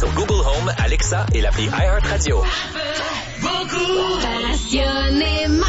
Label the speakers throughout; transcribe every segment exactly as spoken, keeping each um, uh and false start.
Speaker 1: sur Google Home, Alexa et l'appli iHeartRadio.
Speaker 2: Beaucoup passionnément.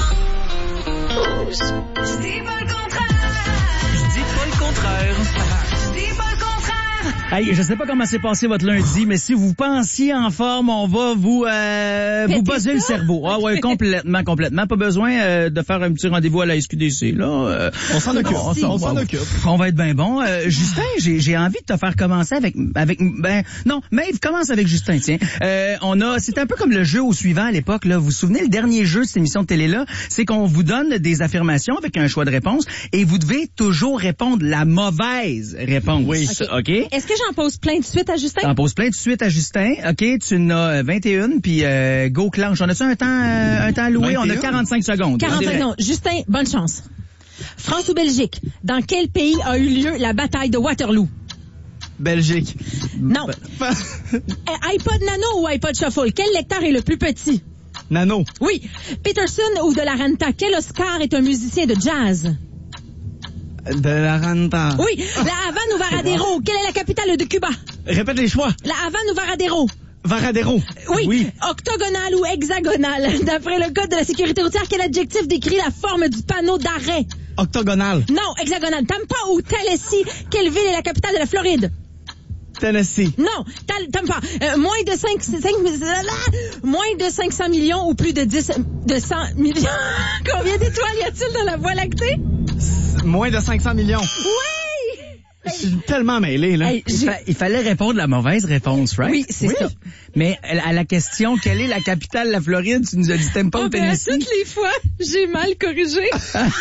Speaker 2: Je dis pas le contraire.
Speaker 3: Je dis pas le contraire.
Speaker 2: Je dis pas le contraire.
Speaker 3: Hey, je sais pas comment s'est passé votre lundi, mais si vous pensiez en forme, on va vous euh, vous buzzer le cerveau. Ah ouais, complètement, complètement. Pas besoin euh, de faire un petit rendez-vous à la S Q D C, là. Euh,
Speaker 4: on s'en occupe.
Speaker 3: On,
Speaker 4: on s'en occupe.
Speaker 3: On va être bien bon. Euh, Justin, j'ai j'ai envie de te faire commencer avec avec ben non, Maeve commence avec Justin, tiens. Euh, on a c'est un peu comme le jeu au suivant à l'époque là. Vous vous souvenez le dernier jeu de cette émission de télé là, c'est qu'on vous donne des affirmations avec un choix de réponse et vous devez toujours répondre la mauvaise réponse.
Speaker 4: Oui.
Speaker 3: OK.
Speaker 5: Est-ce que j'en pose plein de suite à Justin?
Speaker 3: T'en poses plein de suite à Justin. OK, tu en as vingt et un, puis euh, go clenche. On a-tu un temps, euh, un temps alloué? On a quarante-cinq secondes.
Speaker 5: quarante-cinq secondes. Justin, bonne chance. France ou Belgique? Dans quel pays a eu lieu la bataille de Waterloo?
Speaker 4: Belgique.
Speaker 5: Non. Eh, iPod Nano ou iPod Shuffle? Quel lecteur est le plus petit?
Speaker 4: Nano.
Speaker 5: Oui. Peterson ou De La Renta? Quel Oscar est un musicien de jazz?
Speaker 4: De la Renta.
Speaker 5: Oui. La Havane ou Varadero? Quelle est la capitale de Cuba?
Speaker 4: Répète les choix.
Speaker 5: La Havane ou Varadero?
Speaker 4: Varadero.
Speaker 5: Oui.
Speaker 4: Oui.
Speaker 5: Octogonal ou hexagonal? D'après le code de la sécurité routière, quel adjectif décrit la forme du panneau d'arrêt?
Speaker 4: Octogonal.
Speaker 5: Non, hexagonal. Tampa ou Tallahassee? Quelle ville est la capitale de la Floride?
Speaker 4: Tennessee.
Speaker 5: Non, tal, Tampa. Euh, moins de cinq, cinq, moins de cinq cents millions ou plus de dix, de cent millions. Combien d'étoiles y a-t-il dans la Voie lactée?
Speaker 4: Moins de cinq cents millions.
Speaker 5: Oui!
Speaker 4: Je suis tellement mêlé, là.
Speaker 3: Hey, il, fa- il fallait répondre la mauvaise réponse, right?
Speaker 5: Oui, c'est
Speaker 3: oui.
Speaker 5: ça.
Speaker 3: Mais à la question, quelle est la capitale de la Floride, tu nous as dit t'aimes pas
Speaker 5: Oh,
Speaker 3: au
Speaker 5: ben, à
Speaker 3: Tennessee?
Speaker 5: toutes les fois, j'ai mal corrigé.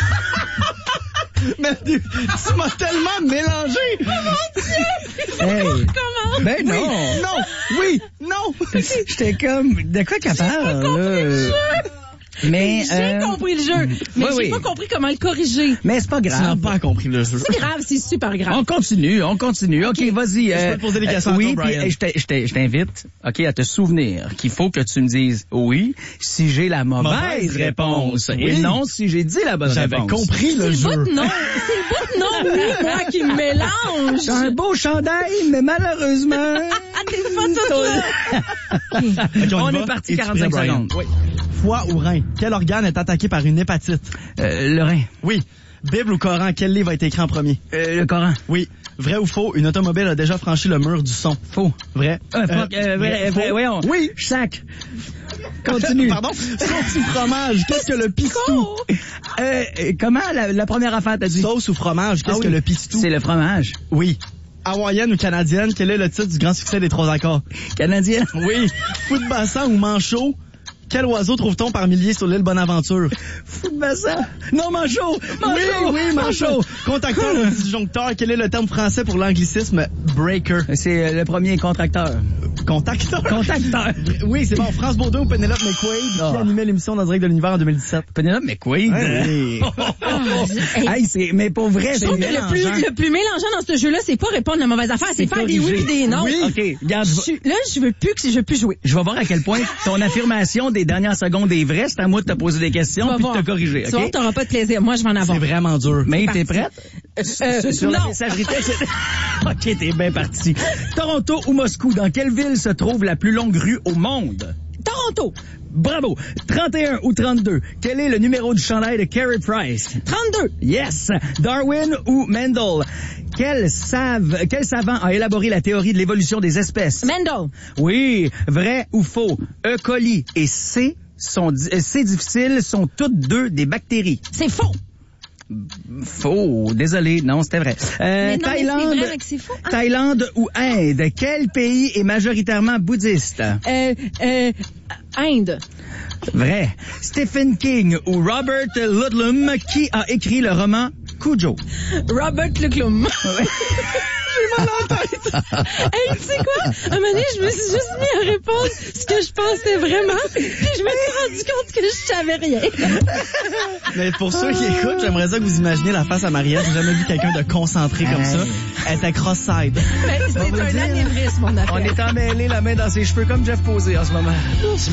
Speaker 4: Mais tu, tu m'as tellement mélangé.
Speaker 5: Oh mon Dieu!
Speaker 3: Hey.
Speaker 5: Comment?
Speaker 3: Ben non.
Speaker 4: Oui, non, oui, non.
Speaker 3: J'étais comme, de quoi qu'elle parle, là? Mais,
Speaker 5: J'ai
Speaker 3: euh,
Speaker 5: compris le jeu, mais
Speaker 3: oui,
Speaker 5: j'ai
Speaker 3: oui.
Speaker 5: pas compris comment le corriger.
Speaker 3: Mais c'est pas
Speaker 4: Tu n'as
Speaker 3: grave.
Speaker 4: pas compris le jeu.
Speaker 5: C'est grave, c'est super grave.
Speaker 3: On continue, on continue. OK, vas-y.
Speaker 4: Je peux te poser des questions à
Speaker 3: oui,
Speaker 4: toi,
Speaker 3: puis
Speaker 4: Brian.
Speaker 3: euh, je t'ai- je t'ai- je t'invite, OK, à te souvenir qu'il faut que tu me dises oui si j'ai la mauvaise,
Speaker 4: Mauvaise
Speaker 3: réponse.
Speaker 4: réponse.
Speaker 3: Et
Speaker 4: Oui.
Speaker 3: non si j'ai dit la bonne
Speaker 4: J'avais
Speaker 3: réponse.
Speaker 4: compris le
Speaker 5: C'est le bout
Speaker 4: jeu.
Speaker 5: de non, c'est le bout de non, oui, moi qui me mélange.
Speaker 3: J'ai un beau chandail, mais malheureusement...
Speaker 5: Ah, t'es pas toute là.
Speaker 4: Ok,
Speaker 3: on
Speaker 4: y
Speaker 3: est
Speaker 4: va.
Speaker 3: parti,
Speaker 4: Es-tu
Speaker 3: quarante-cinq
Speaker 4: prêt, Brian?
Speaker 3: secondes. Oui.
Speaker 4: Foie ou rein? Quel organe est attaqué par une hépatite?
Speaker 3: Euh, le rein.
Speaker 4: Oui. Bible ou Coran? Quel livre a été écrit en premier?
Speaker 3: Euh, le Coran.
Speaker 4: Oui. Vrai ou faux? Une automobile a déjà franchi le mur du son.
Speaker 3: Faux.
Speaker 4: Vrai.
Speaker 3: Euh, fuck, euh, vrai, vrai, voyons.
Speaker 4: Oui.
Speaker 3: Sac. Continue.
Speaker 4: Pardon? Sauce ou fromage? Qu'est-ce que le pistou?
Speaker 3: Euh, euh, comment la, la première affaire t'as dit?
Speaker 4: Sauce ou fromage? Qu'est-ce
Speaker 3: Ah oui.
Speaker 4: que le pistou?
Speaker 3: C'est le fromage.
Speaker 4: Oui. Hawaïenne ou canadienne? Quel est le titre du grand succès des trois accords?
Speaker 3: Canadien.
Speaker 4: Oui. Fou de bassin ou manchot? Quel oiseau trouve-t-on par milliers sur l'île Bonaventure?
Speaker 3: Fou de bassin. Non, manchot. Manchot.
Speaker 4: Oui, oui, manchot. Contacteur ou disjoncteur? Quel est le terme français pour l'anglicisme breaker?
Speaker 3: C'est euh, le premier contracteur.
Speaker 4: Contacteur?
Speaker 3: Contacteur.
Speaker 4: Oui, c'est bon. France Baudin ou Penelope McQuaid qui
Speaker 3: Ah.
Speaker 4: animait l'émission dans Direct de l'Univers en deux mille dix-sept?
Speaker 3: Penelope McQuaid.
Speaker 4: Oui.
Speaker 3: Hey, c'est, mais pour vrai,
Speaker 5: Je
Speaker 3: c'est
Speaker 5: trouve que le plus,
Speaker 3: mélangeant.
Speaker 5: le plus mélangeant dans ce jeu-là, c'est pas répondre à la mauvaise affaire, c'est
Speaker 3: C'est
Speaker 5: faire des oui
Speaker 3: corriger.
Speaker 5: pis des non.
Speaker 4: Oui.
Speaker 3: OK, regarde, je
Speaker 5: Je
Speaker 3: vais-
Speaker 5: suis- Là, je veux plus que je veux plus jouer.
Speaker 3: je vais voir à quel point ton affirmation des dernières secondes est vraie. C'est à moi de te poser des
Speaker 5: Tu
Speaker 3: questions
Speaker 5: vas
Speaker 3: puis de
Speaker 5: voir.
Speaker 3: te corriger,
Speaker 5: Tu vois,
Speaker 3: OK?
Speaker 5: t'auras pas de plaisir. Moi, je vais en avoir.
Speaker 4: C'est vraiment dur.
Speaker 3: Mais
Speaker 5: C'est
Speaker 3: t'es
Speaker 5: parti.
Speaker 3: prête?
Speaker 5: Euh,
Speaker 3: Sur- sur la
Speaker 5: non.
Speaker 3: messagerie texte. OK, t'es bien parti. Toronto ou Moscou, dans quelle ville se trouve la plus longue rue au monde?
Speaker 5: Toronto.
Speaker 3: Bravo. trente et un ou trente-deux, quel est le numéro du chandail de Carey Price?
Speaker 5: trente-deux.
Speaker 3: Yes. Darwin ou Mendel? Quel, save, quel savant a élaboré la théorie de l'évolution des espèces?
Speaker 5: Mendel.
Speaker 3: Oui. Vrai ou faux? E. coli et C. Sont, di- euh, C difficile sont toutes deux des bactéries.
Speaker 5: C'est faux.
Speaker 3: Faux. Désolé. Non, c'était vrai. Euh,
Speaker 5: Mais non, mais
Speaker 3: Thaïlande,
Speaker 5: c'est vrai, mais que c'est faux. Ah.
Speaker 3: Thaïlande ou Inde? Quel pays est majoritairement bouddhiste?
Speaker 5: Euh, euh, Inde.
Speaker 3: Vrai. Stephen King ou Robert Ludlum, qui a écrit le roman Cujo?
Speaker 5: Robert Leclum. J'ai mal en tête. Hey, tu sais quoi? À un moment donné, je me suis juste mis à répondre ce que je pensais vraiment, puis je me suis rendu compte que je savais rien.
Speaker 4: Mais pour ceux qui écoutent, j'aimerais ça que vous imaginez la face à Mariette. J'ai jamais vu quelqu'un de concentré comme ça. Elle était cross-side.
Speaker 5: Ben, c'est un anévrisme, mon affaire.
Speaker 3: On est emmêlé, la main dans ses cheveux comme Jeff Posé en ce moment.